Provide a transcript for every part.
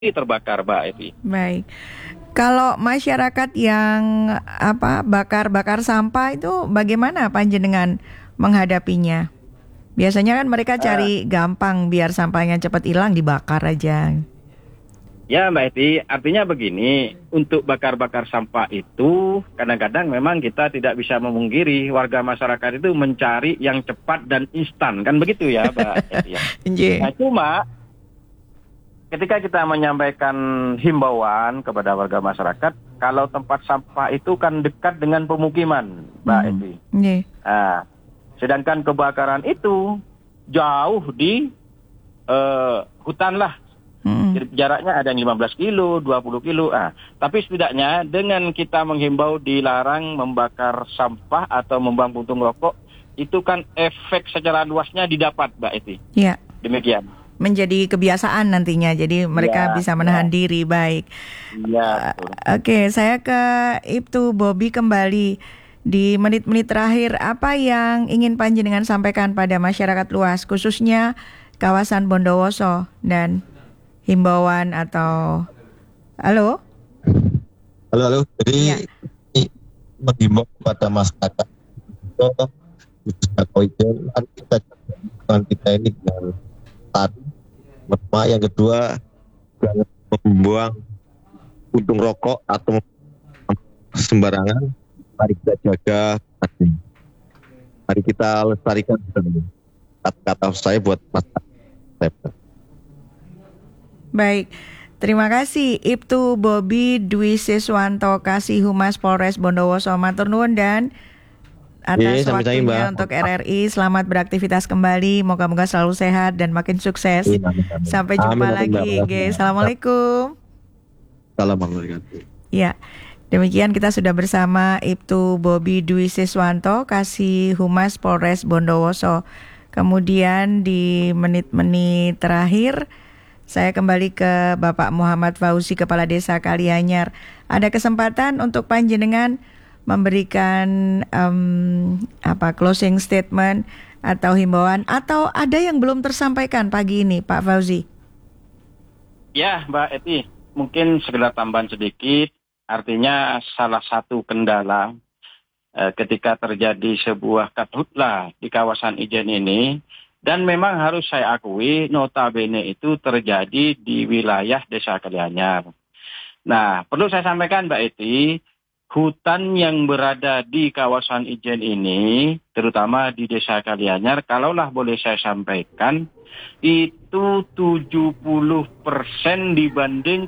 terbakar, Mbak Eti. Baik. Kalau masyarakat yang bakar-bakar sampah itu bagaimana panjenengan menghadapinya? Biasanya kan mereka cari gampang biar sampahnya cepat hilang dibakar aja. Ya Mbak Eti, artinya begini, untuk bakar-bakar sampah itu kadang-kadang memang kita tidak bisa memungkiri warga masyarakat itu mencari yang cepat dan instan, kan begitu ya Mbak Eti ya. Nah cuma ketika kita menyampaikan himbauan kepada warga masyarakat, kalau tempat sampah itu kan dekat dengan pemukiman Mbak Eti. Nah, sedangkan kebakaran itu jauh di hutan lah. Jaraknya ada yang 15 kilo, 20 kilo. Tapi setidaknya dengan kita menghimbau dilarang membakar sampah atau membuang puntung rokok, itu kan efek secara luasnya didapat, Mbak Eti. Iya. Demikian. Menjadi kebiasaan nantinya, jadi mereka bisa menahan diri. Baik. Iya. Oke, saya ke Ibtu Bobby kembali. Di menit-menit terakhir, apa yang ingin panjenengan sampaikan pada masyarakat luas, khususnya kawasan Bondowoso, dan himbauan atau halo? Jadi menghimbau kepada masyarakat kita ini dengan tadi, pertama, yang kedua jangan membuang puntung rokok atau sembarangan. Mari kita jaga, mari kita lestarikan. Kata-kata saya buat masyarakat. Baik, terima kasih Ibtu Bobby Dwi Siswanto Kasih Humas Polres Bondowoso. Matur nuwun dan atas waktunya untuk RRI. Selamat beraktivitas kembali. Moga-moga selalu sehat dan makin sukses. Sampai jumpa lagi. Assalamualaikum. Assalamualaikum. Ya, demikian kita sudah bersama Ibtu Bobby Dwi Siswanto Kasih Humas Polres Bondowoso. Kemudian di menit-menit terakhir saya kembali ke Bapak Muhammad Fauzi, Kepala Desa Kalianyar. Ada kesempatan untuk panjenengan memberikan closing statement atau himbauan, atau ada yang belum tersampaikan pagi ini, Pak Fauzi? Ya, Mbak Eti, mungkin sekedar tambahan sedikit. Artinya salah satu kendala ketika terjadi sebuah karhutlah di kawasan Ijen ini, dan memang harus saya akui notabene itu terjadi di wilayah Desa Kalianyar. Nah, perlu saya sampaikan Mbak Eti, hutan yang berada di kawasan Ijen ini, terutama di Desa Kalianyar, kalaulah boleh saya sampaikan, itu 70% dibanding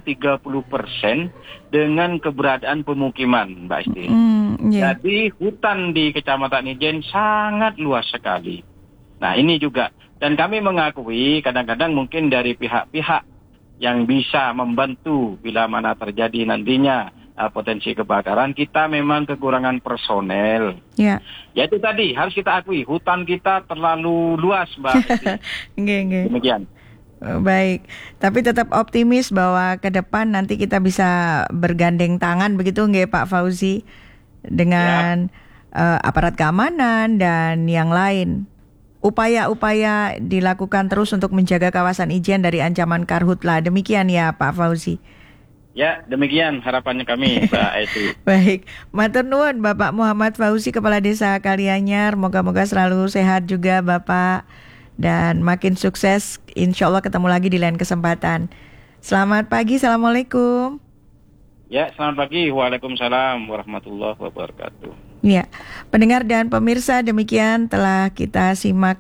30% dengan keberadaan pemukiman, Mbak Esti. Jadi hutan di Kecamatan Ijen sangat luas sekali. Nah ini juga, dan kami mengakui kadang-kadang mungkin dari pihak-pihak yang bisa membantu bila mana terjadi nantinya potensi kebakaran, kita memang kekurangan personel. Ya itu tadi, harus kita akui, hutan kita terlalu luas, Mbak. Demikian. Baik, tapi tetap optimis bahwa ke depan nanti kita bisa bergandeng tangan begitu nggih Pak Fauzi, dengan aparat keamanan dan yang lain. Upaya-upaya dilakukan terus untuk menjaga kawasan Ijen dari ancaman karhutla. Demikian ya Pak Fauzi. Ya, demikian harapannya kami, Mbak Eti. Baik, matur nuwun Bapak Muhammad Fauzi, Kepala Desa Kalianyar. Moga-moga selalu sehat juga Bapak dan makin sukses. Insya Allah ketemu lagi di lain kesempatan. Selamat pagi, Assalamualaikum. Ya, selamat pagi. Waalaikumsalam warahmatullahi wabarakatuh. Ya, pendengar dan pemirsa, demikian telah kita simak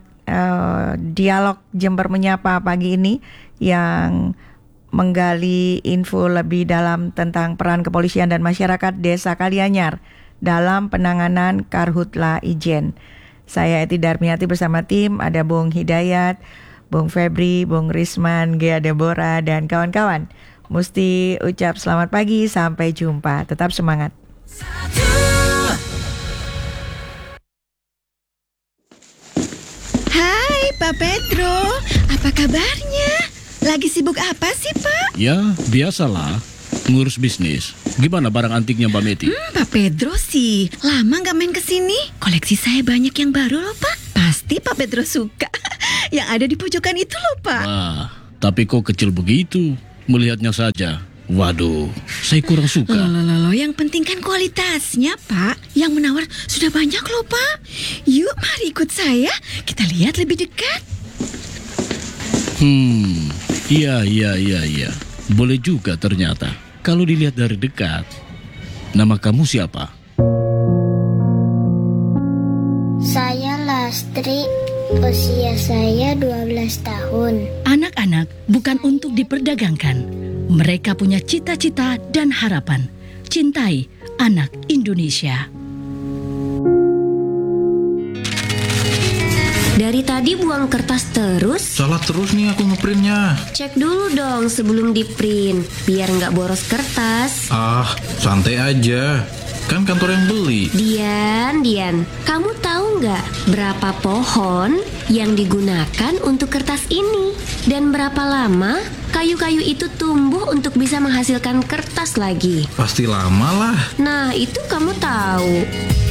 dialog Jember Menyapa pagi ini yang menggali info lebih dalam tentang peran kepolisian dan masyarakat Desa Kalianyar dalam penanganan karhutla Ijen. Saya Eti Darmiati bersama tim, ada Bung Hidayat, Bung Febri, Bung Risman, Gea Deborah, dan kawan-kawan. Musti ucap selamat pagi, sampai jumpa. Tetap semangat. Hai Pak Pedro, apa kabarnya? Lagi sibuk apa sih Pak? Ya, biasalah, ngurus bisnis. Gimana barang antiknya Mbak Meti? Pak Pedro sih, lama gak main kesini. Koleksi saya banyak yang baru loh Pak. Pasti Pak Pedro suka. Yang ada di pojokan itu loh Pak. Wah, tapi kok kecil begitu? Melihatnya saja, waduh, saya kurang suka. Loh, yang penting kan kualitasnya, Pak. Yang menawar sudah banyak loh, Pak. Yuk, mari ikut saya. Kita lihat lebih dekat. Iya. Boleh juga ternyata. Kalau dilihat dari dekat. Nama kamu siapa? Saya Lastri, usia saya 12 tahun. Anak-anak bukan untuk diperdagangkan. Mereka punya cita-cita dan harapan. Cintai anak Indonesia. Dari tadi buang kertas terus. Salah terus nih aku ngeprintnya. Cek dulu dong sebelum di-print, biar nggak boros kertas. Ah, santai aja. Kan kantor yang beli. Dian, kamu tahu nggak berapa pohon yang digunakan untuk kertas ini? Dan berapa lama kayu-kayu itu tumbuh untuk bisa menghasilkan kertas lagi? Pasti lama lah. Nah, itu kamu tahu.